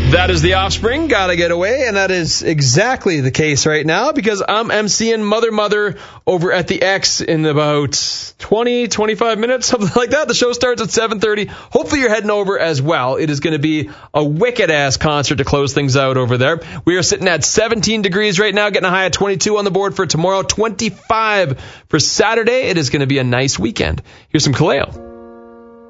That is The Offspring, Gotta Get Away, and that is exactly the case right now because I'm emceeing Mother over at the X in about 20, 25 minutes, something like that. The show starts at 7:30. Hopefully you're heading over as well. It is going to be a wicked-ass concert to close things out over there. We are sitting at 17 degrees right now, getting a high of 22 on the board for tomorrow, 25 for Saturday. It is going to be a nice weekend. Here's some Kaleo.